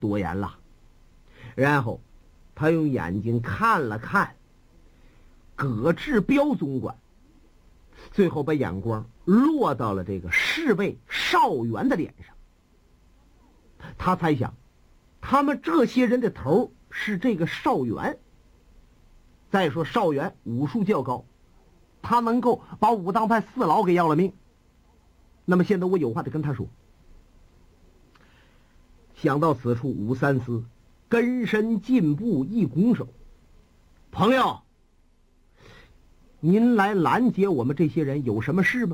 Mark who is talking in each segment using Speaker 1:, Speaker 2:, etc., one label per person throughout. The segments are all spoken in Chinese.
Speaker 1: 多言了。然后他用眼睛看了看葛志彪总管，最后把眼光落到了这个侍卫邵元的脸上。他猜想他们这些人的头是这个邵元。再说邵元武术较高，他能够把武当派4老给要了命。那么现在我有话得跟他说。想到此处，武三思根深进步一拱手：朋友，您来拦截我们这些人有什么事吗？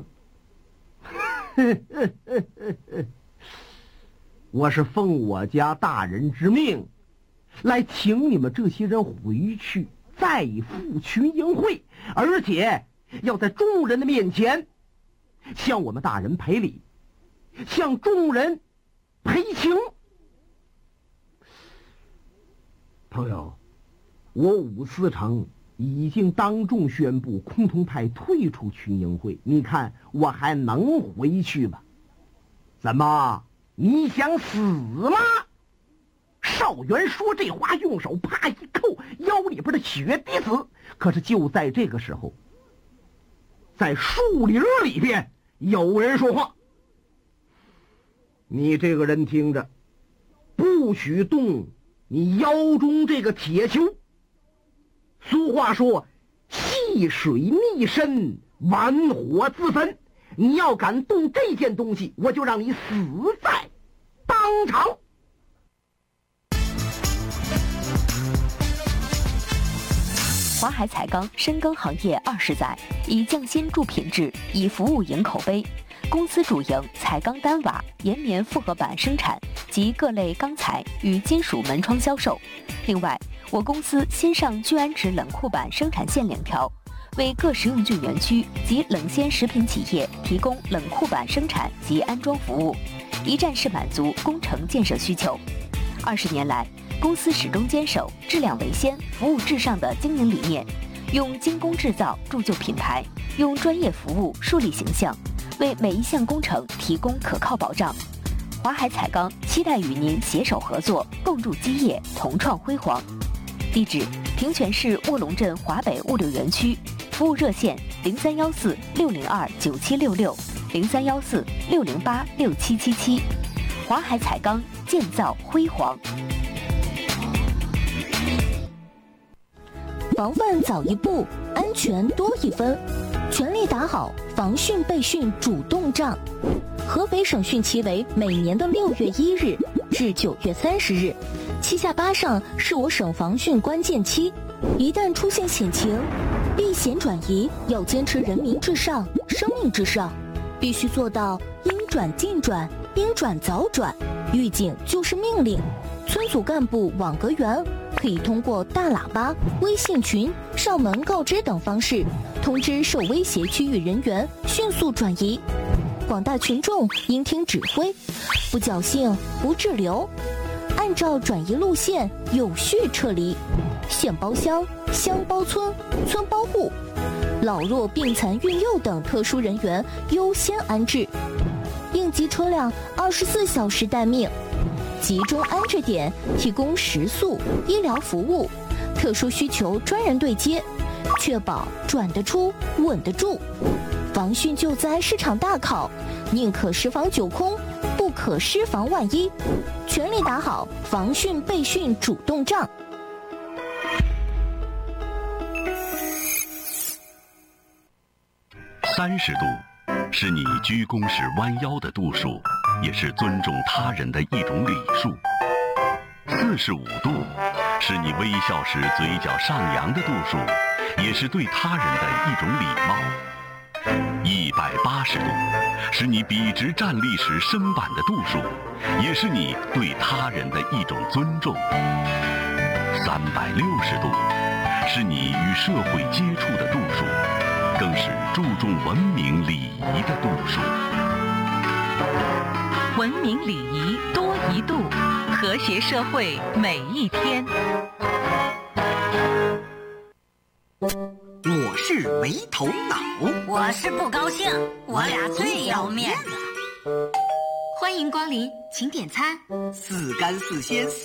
Speaker 1: 我是奉我家大人之命来请你们这些人回去再赴群英会，而且要在众人的面前向我们大人赔礼，向众人赔情。朋友，我武思成已经当众宣布崆峒派退出群英会，你看我还能回去吗？怎么，你想死吗？邵元说这话，用手啪一扣腰里边的血滴子。可是就在这个时候，在树林里边有人说话：你这个人听着，不许动你腰中这个铁球。俗话说，细水逆身，玩火自焚。你要敢动这件东西，我就让你死在当场。
Speaker 2: 华海彩钢深耕行业20载，以匠心铸品质，以服务赢口碑。公司主营彩钢单瓦、岩棉复合板生产及各类钢材与金属门窗销售。另外，我公司新上聚氨酯冷库板生产线2条，为各食用菌园区及冷鲜食品企业提供冷库板生产及安装服务，一站式满足工程建设需求。20年来，公司始终坚守质量为先、服务至上的经营理念，用精工制造铸就品牌，用专业服务树立形象，为每一项工程提供可靠保障。华海彩钢期待与您携手合作，共筑基业，同创辉煌。地址：平泉市卧龙镇华北物流园区，服务热线0314-602-9766，0314-608-6777。华海彩钢，建造辉煌。
Speaker 3: 防范早一步，安全多一分，全力打好防汛备汛主动仗。合肥省汛期为每年的6月1日至9月30日，7下8上是我省防汛关键期。一旦出现险情，避险转移要坚持人民至上、生命至上，必须做到应转尽转、应转早转。预警就是命令，村组干部网格员可以通过大喇叭、微信群、上门告知等方式通知受威胁区域人员迅速转移。广大群众应听指挥，不侥幸不滞留，按照转移路线有序撤离。县包乡、乡包村、村包户，老弱病残孕幼等特殊人员优先安置。应急车辆24小时待命，集中安置点提供食宿、医疗服务，特殊需求专人对接，确保转得出、稳得住。防汛救灾是场大考，宁可十防9空，不可失防万一，全力打好防汛备汛主动仗。
Speaker 4: 30度是你鞠躬时弯腰的度数，也是尊重他人的一种礼数。45度是你微笑时嘴角上扬的度数，也是对他人的一种礼貌。180度是你笔直站立时身板的度数，也是你对他人的一种尊重。360度是你与社会接触的度数，更是注重文明礼仪的度数。
Speaker 5: 文明礼仪多一度，和谐社会每一天。
Speaker 6: 我是没头脑，
Speaker 7: 我是不高兴，我俩最要面子。欢迎光临，请点餐。
Speaker 6: 4干4鲜